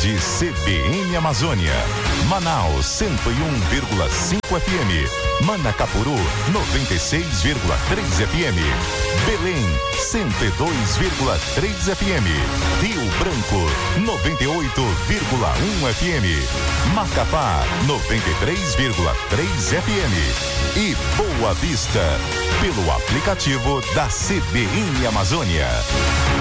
Rede CBN Amazônia. Manaus 101,5 FM. Manacapuru 96,3 FM. Belém 102,3 FM. Rio Branco 98,1 FM. Macapá 93,3 FM. E Boa Vista pelo aplicativo da CBN Amazônia.